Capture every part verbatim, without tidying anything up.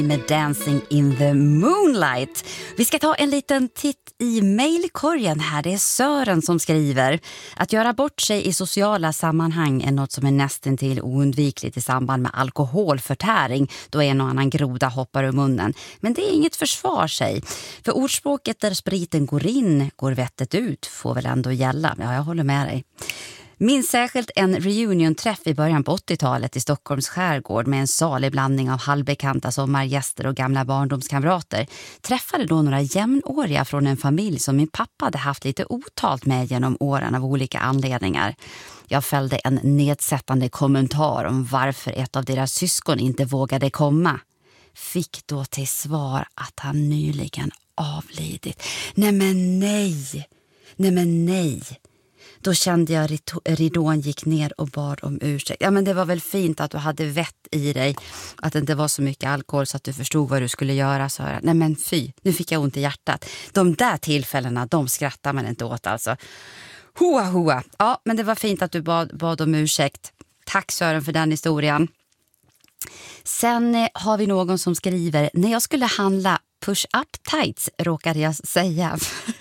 med Dancing in the Moonlight. Vi ska ta en liten titt i mejlkorgen här. Det är Sören som skriver: att göra bort sig i sociala sammanhang är något som är nästan till oundvikligt i samband med alkoholförtäring, då en och annan groda hoppar ur munnen. Men det är inget försvar sig. För ordspråket där spriten går in, går vettet ut får väl ändå gälla. Ja, jag håller med dig. Minns särskilt en reunion-träff i början på åttiotalet i Stockholms skärgård med en salig blandning av halvbekanta sommargäster och gamla barndomskamrater. Träffade då några jämnåriga från en familj som min pappa hade haft lite otalt med genom åren av olika anledningar. Jag fällde en nedsättande kommentar om varför ett av deras syskon inte vågade komma. Fick då till svar att han nyligen avlidit. Nej men nej, nej men nej. Då kände jag att ridån gick ner och bad om ursäkt. Ja, men det var väl fint att du hade vett i dig. Att det inte var så mycket alkohol så att du förstod vad du skulle göra. Så här. Nej men fy, nu fick jag ont i hjärtat. De där tillfällena, de skrattar man inte åt alltså. Hoa hoa. Ja, men det var fint att du bad, bad om ursäkt. Tack Sören för den historien. Sen eh, har vi någon som skriver: när jag skulle handla push-up tights råkade jag säga...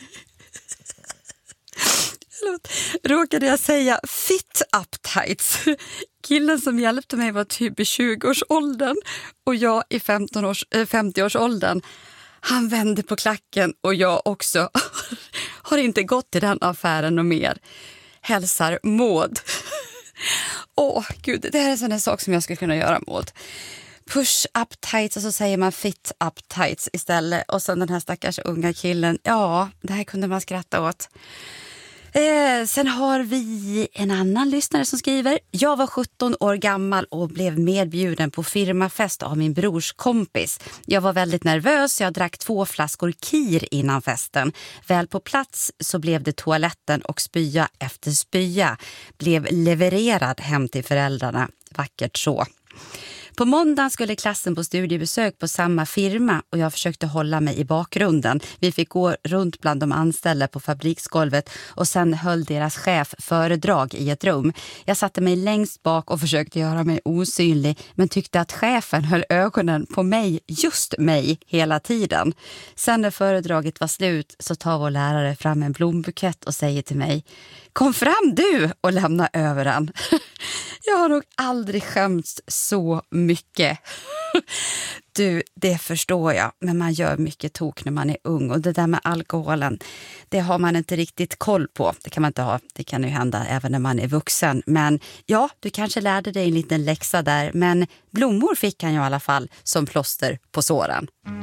råkade jag säga fit up tights. Killen som hjälpte mig var typ i tjugo-årsåldern och jag i femtio-årsåldern. Han vände på klacken och jag också. Har inte gått till den affären och mer. Hälsar Maud. Åh oh, gud, det här är en sån här sak som jag skulle kunna göra, Maud. Push up tights och så säger man fit up tights istället. Och sen den här stackars unga killen. Ja, det här kunde man skratta åt. Eh, sen har vi en annan lyssnare som skriver: jag var sjutton år gammal och blev medbjuden på firmafest av min brors kompis. Jag var väldigt nervös, jag drack två flaskor kir innan festen. Väl på plats så blev det toaletten och spya efter spya. Blev levererad hem till föräldrarna. Vackert så. På måndagen skulle klassen på studiebesök på samma firma och jag försökte hålla mig i bakgrunden. Vi fick gå runt bland de anställda på fabriksgolvet och sen höll deras chef föredrag i ett rum. Jag satte mig längst bak och försökte göra mig osynlig, men tyckte att chefen höll ögonen på mig, just mig, hela tiden. Sen när föredraget var slut så tar vår lärare fram en blombukett och säger till mig: kom fram du och lämna över den. Jag har nog aldrig skämts så mycket. Du, det förstår jag. Men man gör mycket tok när man är ung. Och det där med alkoholen, det har man inte riktigt koll på. Det kan man inte ha. Det kan ju hända även när man är vuxen. Men ja, du kanske lärde dig en liten läxa där. Men blommor fick han ju i alla fall som plåster på såren.